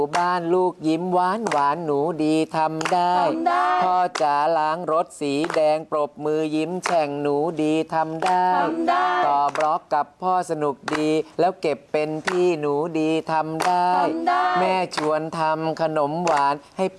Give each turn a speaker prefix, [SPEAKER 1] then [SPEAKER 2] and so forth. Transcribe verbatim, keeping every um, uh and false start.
[SPEAKER 1] บ้านลูกยิ้มหวานหวานหนูดีทำได้พ่อจ๋าล้างรถสีแดงปรบมือยิ้มแฉ่งหนูดีทำได้ต่อบล็อกกับพ่อสนุกดีแล้วเก็บเป็นพี่หนูดีทำได้แม่ชวนทำขนมหวานให้